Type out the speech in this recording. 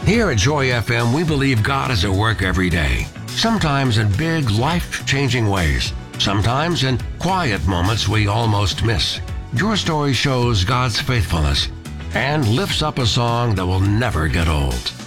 Here at Joy FM, we believe God is at work every day, sometimes in big, life-changing ways, sometimes in quiet moments we almost miss. Your story shows God's faithfulness and lifts up a song that will never get old.